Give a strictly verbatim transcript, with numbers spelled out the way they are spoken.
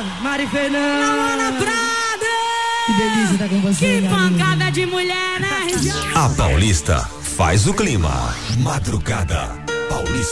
Mari Fernanda. Namora Prada. Que delícia tá com você. Que pancada de mulher, né? A Paulista faz o clima. Madrugada Paulista.